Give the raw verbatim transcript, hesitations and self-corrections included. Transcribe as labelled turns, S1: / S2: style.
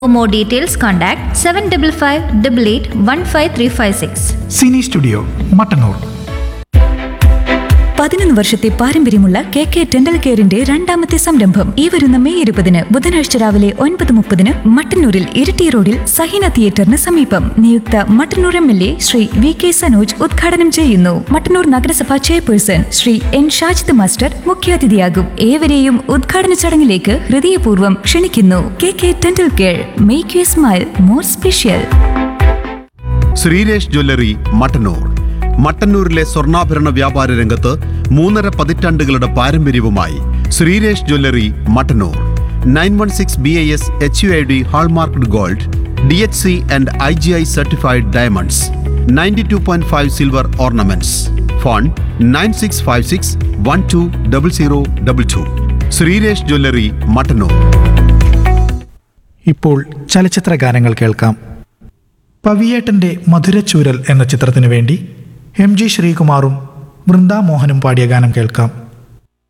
S1: For more details, contact seven five five eight eight one five three five six.
S2: Sini studio Mattannur.
S3: പതിനൊന്ന് വർഷത്തെ പാരമ്പര്യമുള്ള K K dental കെയറിന്റെ രണ്ടാമത്തെ സംരംഭം ഈ വരുന്ന മെയ് ഇരുപതിന് ബുധനാഴ്ച രാവിലെ ഒൻപത് മുപ്പതിന് മട്ടന്നൂരിൽ ഇരിട്ടി റോഡിൽ സഹീന തിയേറ്ററിന് സമീപം നിയുക്ത Mattannur M L A Shri V K Sanoj ഉദ്ഘാടനം ചെയ്യുന്നു. മട്ടന്നൂർ നഗരസഭാ chairperson Shri N Shajid master മുഖ്യാതിഥിയാകും. ഏവരെയും ഉദ്ഘാടന ചടങ്ങിലേക്ക് ഹൃദയപൂർവ്വം ക്ഷണിക്കുന്നു. K K dental care, make you smile more special.
S4: Sreeresh jewellery Mattannur. മട്ടന്നൂരിലെ സ്വർണ്ണാഭരണ വ്യാപാര രംഗത്ത് മൂന്നര പതിറ്റാണ്ടുകളുടെ പാരമ്പര്യവുമായി Sreeresh jewellery Mattannur. Nine one six B I S H U I D hallmarked gold, D H C and I G I certified diamonds, ninety two point five silver ornaments. Phone nine six five six one two double zero double two. Sreeresh jewellery Mattannur.
S2: ഇപ്പോൾ ചലച്ചിത്ര ഗാനങ്ങൾ കേൾക്കാം. പവിയേട്ടന്റെ മധുരച്ചൂരൽ എന്ന ചിത്രത്തിനു വേണ്ടി M G ശ്രീകുമാറും Brinda മോഹനും പാടിയ ഗാനം കേൾക്കാം.